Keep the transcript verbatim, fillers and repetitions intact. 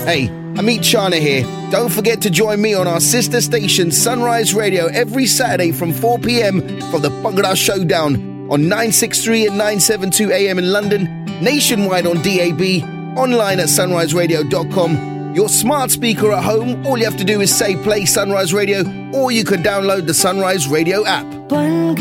Hey, Amit Chana here. Don't forget to join me on our sister station Sunrise Radio every Saturday from four p.m. for the Bhangra Showdown on nine sixty-three and nine seventy-two A M in London, nationwide on D A B, online at sunrise radio dot com. Your smart speaker at home, all you have to do is say play Sunrise Radio, or you can download the Sunrise Radio app.